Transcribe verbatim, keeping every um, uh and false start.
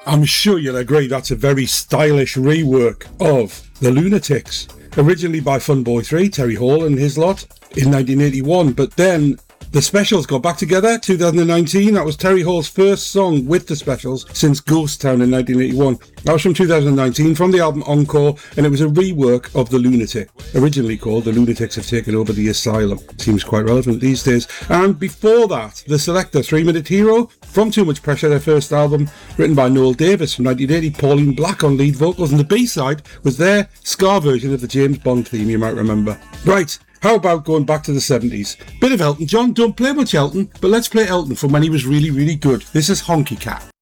I'm sure you'll agree that's a very stylish rework of The Lunatics, originally by Funboy three, Terry Hall and his lot, in nineteen eighty-one, but then the Specials got back together, two thousand nineteen. That was Terry Hall's first song with the Specials since Ghost Town in nineteen eighty-one. That was from two thousand nineteen, from the album Encore, and it was a rework of The Lunatic, originally called The Lunatics Have Taken Over the Asylum. Seems quite relevant these days. And before that, The Selector, Three Minute Hero, from Too Much Pressure, their first album, written by Noel Davis from nineteen eighty, Pauline Black on lead vocals, and the B-side was their ska version of the James Bond theme, you might remember. Right. How about going back to the seventies? Bit of Elton John, don't play much Elton, but let's play Elton from when he was really, really good. This is Honky Cat.